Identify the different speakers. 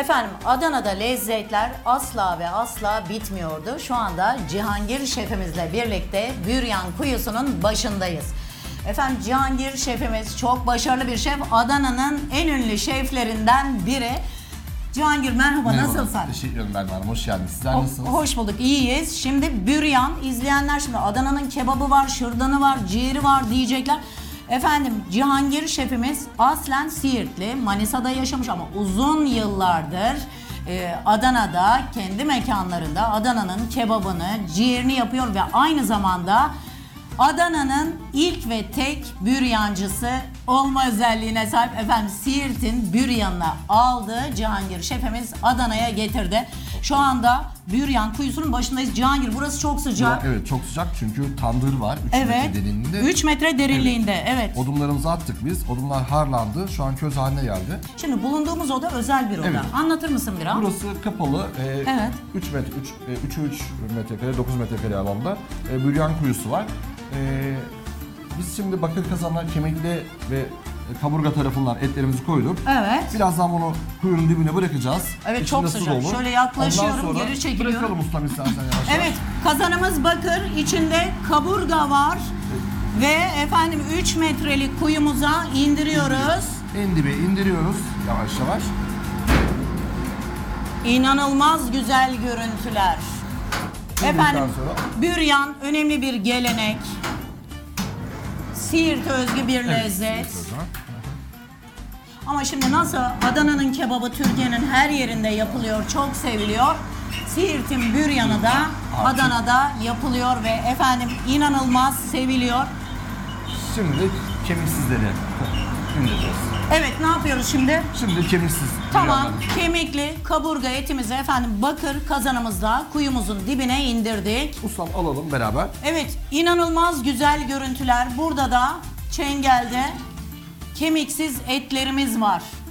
Speaker 1: Efendim Adana'da lezzetler asla ve asla bitmiyordu. Şu anda Cihangir şefimizle birlikte Büryan Kuyusu'nun başındayız. Efendim Cihangir şefimiz çok başarılı bir şef. Adana'nın en ünlü şeflerinden biri. Cihangir merhaba,
Speaker 2: Merhaba,
Speaker 1: nasılsın?
Speaker 2: teşekkür ederim Berna Hanım, hoş geldiniz. Sizler nasılsınız?
Speaker 1: Hoş bulduk, iyiyiz. Şimdi Büryan, izleyenler şimdi Adana'nın kebabı var, şırdanı var, ciğeri var diyecekler. Efendim Cihangir şefimiz aslen Siirtli, Manisa'da yaşamış ama uzun yıllardır Adana'da kendi mekanlarında Adana'nın kebabını, ciğerini yapıyor ve aynı zamanda Adana'nın ilk ve tek büryancısı olma özelliğine sahip. Efendim Siirt'in büryanını aldı Cihangir şefimiz, Adana'ya getirdi. Şu anda Büryan Kuyusu'nun başındayız. Cihangir, burası çok sıcak.
Speaker 2: Evet, çok sıcak çünkü tandır var 3
Speaker 1: Evet,
Speaker 2: metre derinliğinde.
Speaker 1: 3 metre derinliğinde, evet.
Speaker 2: Odunlarımızı attık biz, odunlar harlandı, şu an köz haline geldi.
Speaker 1: Şimdi bulunduğumuz oda özel bir oda.
Speaker 2: Evet.
Speaker 1: Anlatır mısın biraz?
Speaker 2: Burası kapalı,
Speaker 1: Evet.
Speaker 2: 3 metre, 3 metrekare, 9 metrekare alanda Büryan Kuyusu var. Biz şimdi bakır kazanlar, kemikli ve kaburga tarafından etlerimizi koyduk.
Speaker 1: Evet.
Speaker 2: Birazdan bunu kuyunun dibine bırakacağız.
Speaker 1: Evet,
Speaker 2: İçinde
Speaker 1: çok
Speaker 2: su
Speaker 1: sıcak.
Speaker 2: dolu.
Speaker 1: Şöyle yaklaşıyorum,
Speaker 2: Ondan sonra
Speaker 1: geri çekiliyorum.
Speaker 2: Bırakalım ustam istersen yavaş yavaş.
Speaker 1: Evet, kazanımız bakır, içinde kaburga var ve efendim 3 metrelik kuyumuza indiriyoruz.
Speaker 2: En dibe indiriyoruz yavaş yavaş.
Speaker 1: İnanılmaz güzel görüntüler. Efendim,
Speaker 2: sonra-
Speaker 1: büryan önemli bir gelenek. Siirt'e özgü bir lezzet. Ama şimdi nasıl Adana'nın kebabı Türkiye'nin her yerinde yapılıyor, çok seviliyor. Siirt'in büryanı da Adana'da yapılıyor ve efendim inanılmaz seviliyor.
Speaker 2: Şimdi kemiksizleri indireceğiz.
Speaker 1: Evet, ne yapıyoruz şimdi?
Speaker 2: Şimdi kemiksiz.
Speaker 1: Tamam,
Speaker 2: büryanları.
Speaker 1: kemikli kaburga etimizi efendim bakır kazanımızda kuyumuzun dibine indirdik.
Speaker 2: Ustam alalım beraber.
Speaker 1: Evet, inanılmaz güzel görüntüler. Burada da çengelde kemiksiz etlerimiz var.